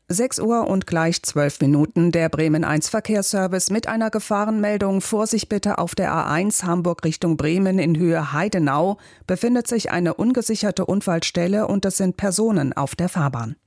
6 Uhr und gleich 12 Minuten. Der Bremen 1 Verkehrsservice mit einer Gefahrenmeldung. Vorsicht bitte auf der A1 Hamburg Richtung Bremen in Höhe Heidenau befindet sich eine ungesicherte Unfallstelle und es sind Personen auf der Fahrbahn.